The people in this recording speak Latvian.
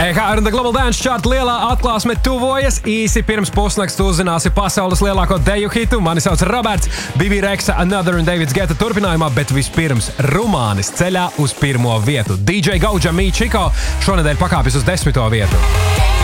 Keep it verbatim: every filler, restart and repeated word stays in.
E H R and the Global Dance Chart lielā atklāsme tuvojas. Īsi pirms pusnakts tu uzzināsi pasaules lielāko deju hitu. Mani sauc Roberts, B B Rexa, Another un Davids Guetta turpinājumā, bet vispirms Rumānis ceļā uz pirmo vietu. D J Gauja Mi Chico šonedēļ pakāpjas uz desmito vietu.